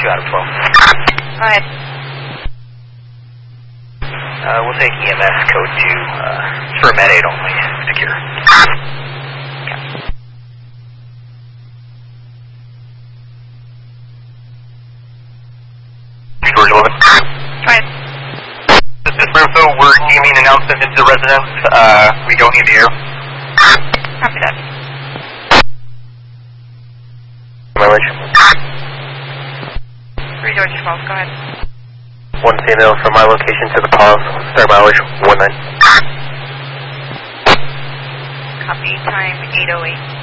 out of 12. Go ahead. We'll take EMS code 2, it's for Med 8 only, secure. George 11. Go ahead. This is Rufo, we're deeming announcements into the residence, we don't need the air. Copy that. Mileage. 3 George 12, go ahead. 1 CNL from my location to the pause, start mileage 19. Copy, time 8:08.